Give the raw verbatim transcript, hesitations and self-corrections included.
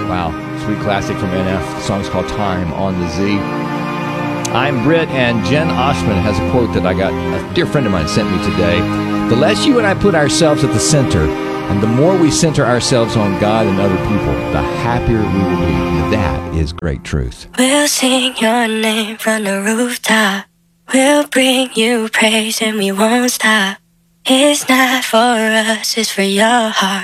Wow, sweet classic from N F. The song's called Time on the Z. I'm Britt, and Jen Oshman has a quote that I got, a dear friend of mine sent me today. The less you and I put ourselves at the center, and the more we center ourselves on God and other people, the happier we will be. And that is great truth. We'll sing your name from the rooftop. We'll bring you praise and we won't stop. It's not for us, it's for your heart.